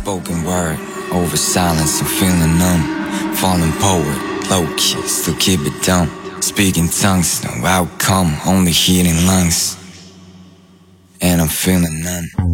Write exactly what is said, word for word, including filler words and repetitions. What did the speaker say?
Spoken word over silence, I'm feeling numb. Fallen poet, low key, still keep it dumb. Speaking tongues, no outcome, only heating lungs. And I'm feeling numb.